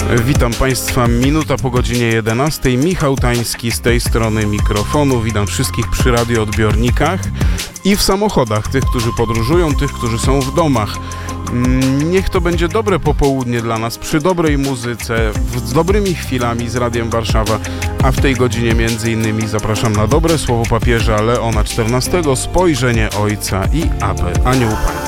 Witam Państwa, minuta po godzinie 11. Michał Tański z tej strony mikrofonu. Witam wszystkich przy radioodbiornikach i w samochodach, tych, którzy podróżują, tych, którzy są w domach. Niech to będzie dobre popołudnie dla nas, przy dobrej muzyce, z dobrymi chwilami z Radiem Warszawa, a w tej godzinie między innymi zapraszam na dobre słowo papieża Leona XIV, spojrzenie Ojca i apel Anioł Pański.